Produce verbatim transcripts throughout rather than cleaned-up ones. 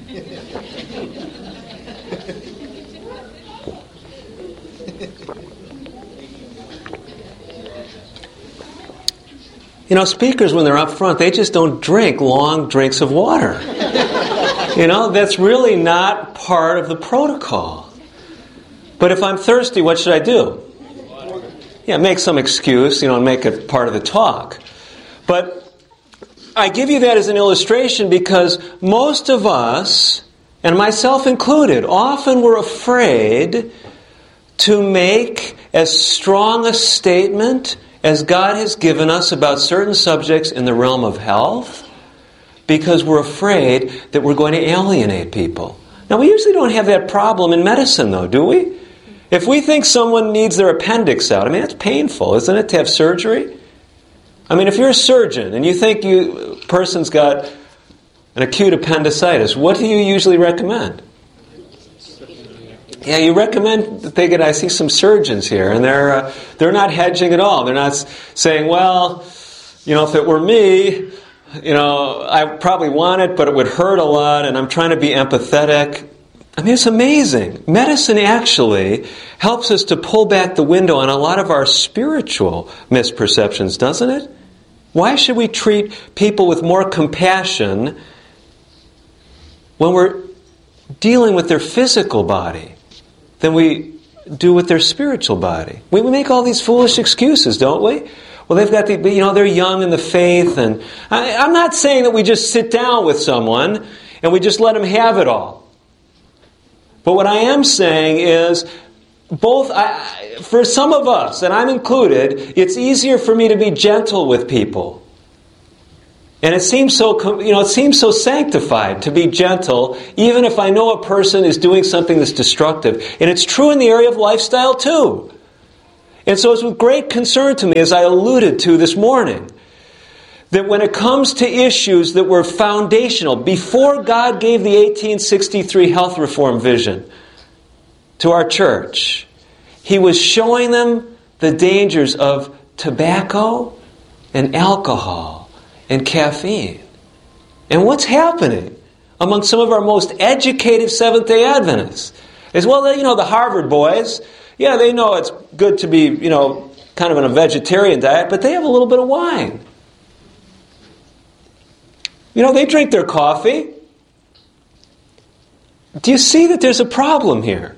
You know, speakers, when they're up front, they just don't drink long drinks of water. You know, that's really not part of the protocol. But if I'm thirsty, what should I do? Yeah, make some excuse, you know, and make it part of the talk. But I give you that as an illustration because most of us, and myself included, often we're afraid to make as strong a statement as God has given us about certain subjects in the realm of health, because we're afraid that we're going to alienate people. Now, we usually don't have that problem in medicine, though, do we? If we think someone needs their appendix out, I mean, that's painful, isn't it, to have surgery? I mean, if you're a surgeon and you think you person's got an acute appendicitis, what do you usually recommend? Yeah, you recommend that they get, I see some surgeons here, and they're uh, they're not hedging at all. They're not saying, well, you know, if it were me, you know, I probably want it, but it would hurt a lot, and I'm trying to be empathetic. I mean, it's amazing. Medicine actually helps us to pull back the window on a lot of our spiritual misperceptions, doesn't it? Why should we treat people with more compassion when we're dealing with their physical body than we do with their spiritual body? We, we make all these foolish excuses, don't we? Well, they've got the, you know, they're young in the faith, and I, I'm not saying that we just sit down with someone and we just let them have it all. But what I am saying is, both I, for some of us, and I'm included, it's easier for me to be gentle with people. And it seems so, you know, it seems so sanctified to be gentle, even if I know a person is doing something that's destructive. And it's true in the area of lifestyle too. And so it's with great concern to me, as I alluded to this morning, that when it comes to issues that were foundational, before God gave the eighteen sixty-three health reform vision to our church, He was showing them the dangers of tobacco and alcohol and caffeine. And what's happening among some of our most educated Seventh-day Adventists is, well, you know, the Harvard boys, yeah, they know it's good to be, you know, kind of on a vegetarian diet, but they have a little bit of wine. You know, they drink their coffee. Do you see that there's a problem here?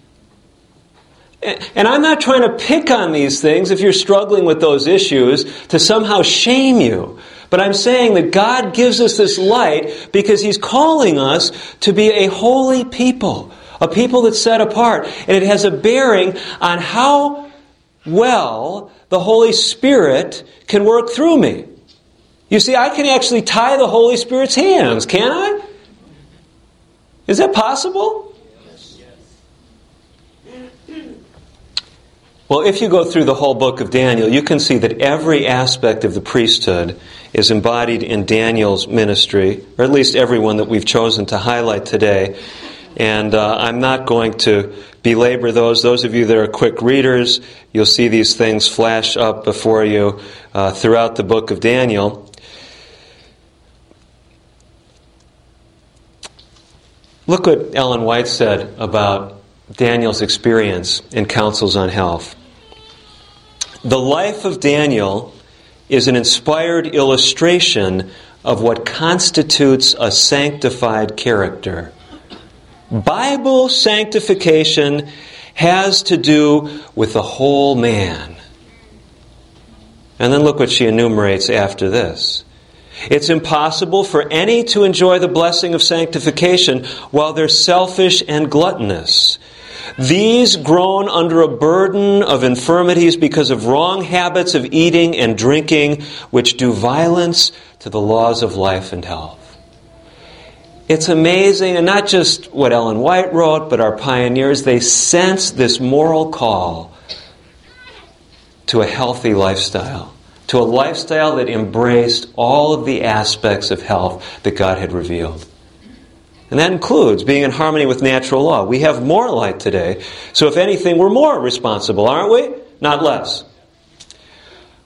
And I'm not trying to pick on these things if you're struggling with those issues to somehow shame you. But I'm saying that God gives us this light because He's calling us to be a holy people, a people that's set apart. And it has a bearing on how well the Holy Spirit can work through me. You see, I can actually tie the Holy Spirit's hands, can't I? Is that possible? Well, if you go through the whole book of Daniel, you can see that every aspect of the priesthood is embodied in Daniel's ministry, or at least every one that we've chosen to highlight today. And uh, I'm not going to belabor those. Those of you that are quick readers, you'll see these things flash up before you uh, throughout the book of Daniel. Look what Ellen White said about Daniel's experience in Counsels on Health. The life of Daniel is an inspired illustration of what constitutes a sanctified character. Bible sanctification has to do with the whole man. And then look what she enumerates after this. It's impossible for any to enjoy the blessing of sanctification while they're selfish and gluttonous. These groan under a burden of infirmities because of wrong habits of eating and drinking, which do violence to the laws of life and health. It's amazing, and not just what Ellen White wrote, but our pioneers, they sense this moral call to a healthy lifestyle, to a lifestyle that embraced all of the aspects of health that God had revealed. And that includes being in harmony with natural law. We have more light today, so if anything, we're more responsible, aren't we? Not less.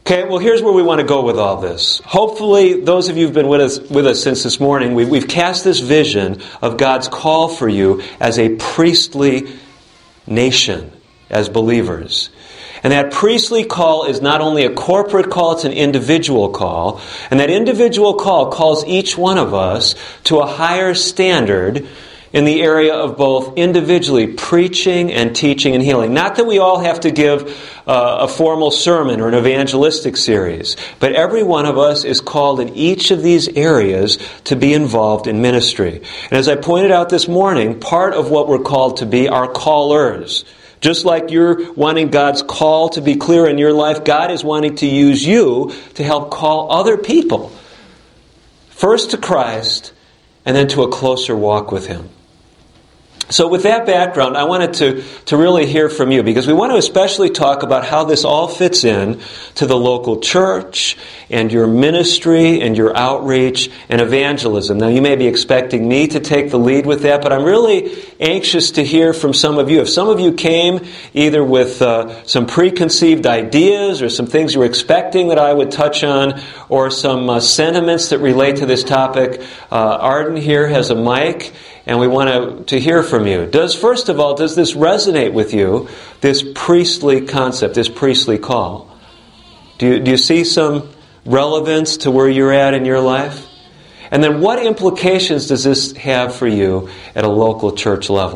Okay, well, here's where we want to go with all this. Hopefully, those of you who've been with us, with us since this morning, we, we've cast this vision of God's call for you as a priestly nation, as believers. And that priestly call is not only a corporate call, it's an individual call. And that individual call calls each one of us to a higher standard in the area of both individually preaching and teaching and healing. Not that we all have to give uh, a formal sermon or an evangelistic series, but every one of us is called in each of these areas to be involved in ministry. And as I pointed out this morning, part of what we're called to be are callers. Just like you're wanting God's call to be clear in your life, God is wanting to use you to help call other people, first to Christ, and then to a closer walk with Him. So with that background, I wanted to, to really hear from you, because we want to especially talk about how this all fits in to the local church and your ministry and your outreach and evangelism. Now, you may be expecting me to take the lead with that, but I'm really anxious to hear from some of you. If some of you came either with uh, some preconceived ideas or some things you were expecting that I would touch on, or some uh, sentiments that relate to this topic, uh, Arden here has a mic, and we want to, to hear from you. Does, first of all, does this resonate with you, this priestly concept, this priestly call? Do you, do you see some relevance to where you're at in your life? And then what implications does this have for you at a local church level?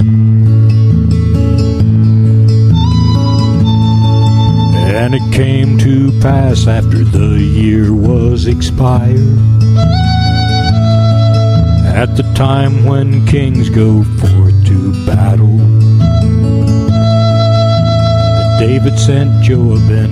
And it came to pass after the year was expired, at the time when kings go forth to battle, that David sent Joab and